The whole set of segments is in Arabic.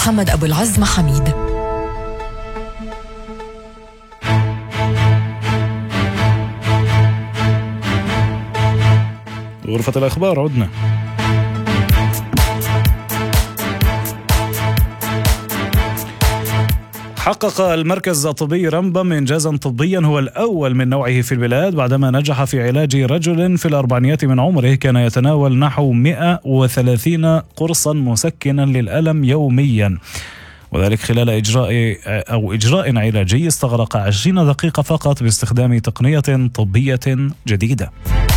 محمد أبو العز محميد. غرفة الأخبار عدنا. حقق المركز الطبي رمبم إنجازا طبيا هو الأول من نوعه في البلاد بعدما نجح في علاج رجل في الأربعينيات من عمره كان يتناول نحو 130 قرصا مسكنا للألم يوميا، وذلك خلال إجراء علاجي استغرق 20 دقيقة فقط باستخدام تقنية طبية جديدة.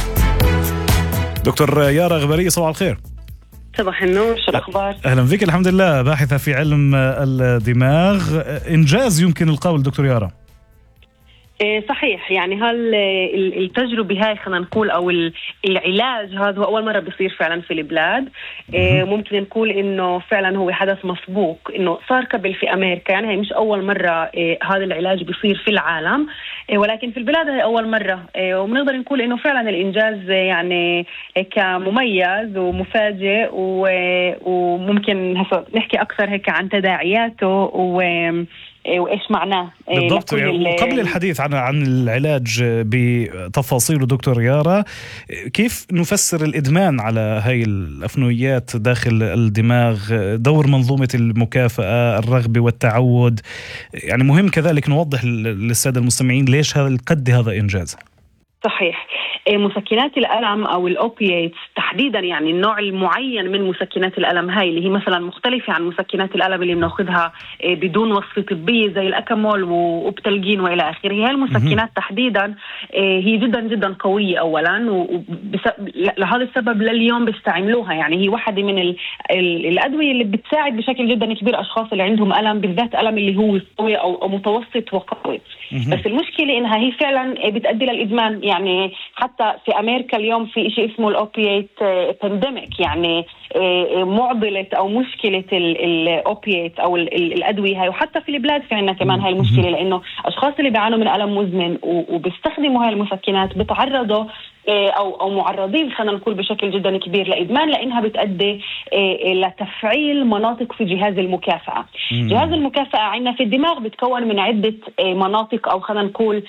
دكتور يارا غبري، صباح الخير. صباح النور، شو الأخبار؟ أهلا بك. الحمد لله. باحثة في علم الدماغ، إنجاز يمكن القول دكتور يارا. صحيح، يعني التجربة هاي خلينا نقول أو العلاج هذا هو أول مرة بيصير فعلا في البلاد. ممكن نقول إنه فعلا هو حدث مسبوق، إنه صار قبل في أمريكا، يعني هي مش أول مرة هذا العلاج بيصير في العالم، ولكن في البلاد هي أول مرة. وبنقدر نقول إنه فعلا الإنجاز يعني كمميز ومفاجئ، وممكن نحكي أكثر هيك عن تداعياته وإيش معناه بالضبط. وقبل الحديث عن العلاج بتفاصيله دكتور يارا، كيف نفسر الإدمان على هاي الأفنويات داخل الدماغ، دور منظومة المكافأة، الرغبة والتعود؟ يعني مهم كذلك نوضح للسادة المستمعين ليش هذا إنجاز. صحيح. مسكنات الألم أو الأوبييتس تحديدا، يعني النوع المعين من مسكنات الألم هاي اللي هي مثلا مختلفة عن مسكنات الألم اللي بناخذها بدون وصفة طبية زي الأكامول وأوبتالجين وإلى آخره. هاي المسكنات تحديدا هي جدا جدا قوية أولا، لهذا السبب لليوم بيستعملوها. يعني هي واحدة من الأدوية اللي بتساعد بشكل جدا كبير أشخاص اللي عندهم ألم، بالذات ألم اللي هو قوي أو متوسط وقوي. بس المشكلة إنها هي فعلا بتؤدي للإدمان. يعني حتى في أمريكا اليوم في شيء اسمه الأوبيات بانديميك، يعني معضلة أو مشكلة الأوبيات أو الأدوية هاي. وحتى في البلاد في عنا كمان هاي المشكلة، لأنه أشخاص اللي بيعانوا من ألم مزمن وبيستخدموا هاي المسكنات بتعرضوا أو معرضين خلينا نقول بشكل جدا كبير لإدمان، لأنها بتؤدي لتفعيل مناطق في جهاز المكافأة. جهاز المكافأة عندنا في الدماغ بتكون من عدة مناطق أو خلينا نقول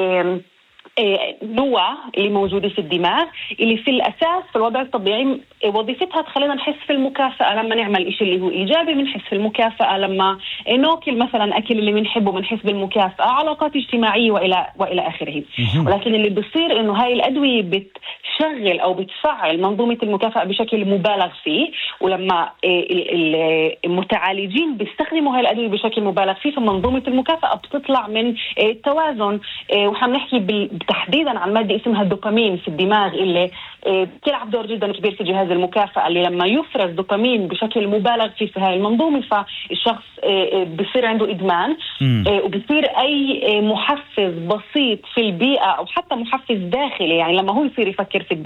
نوع اللي موجودة في الدماغ، اللي في الأساس في الوضع الطبيعي وظيفتها تخلينا نحس في المكافأة. لما نعمل إشي اللي هو إيجابي بنحس في المكافأة، لما ناكل مثلا أكل اللي بنحبه بنحس بالمكافأة، علاقات اجتماعية وإلى آخره. ولكن اللي بيصير إنه هاي الأدوية بتشغل أو بتفعل منظومة المكافأة بشكل مبالغ فيه، ولما المتعالجين بيستخدموا هاي الأدوية بشكل مبالغ فيه فمنظومة المكافأة بتطلع من التوازن. وحنحكي تحديدا عن مادة اسمها الدوبامين في الدماغ، اللي بتلعب دور جدا كبير في جهاز المكافأة، اللي لما يفرز دوبامين بشكل مبالغ فيه في هاي المنظومة فالشخص بصير عنده إدمان. وبصير أي محفز بسيط في البيئة أو حتى محفز داخلي، يعني لما هو يصير يفكر في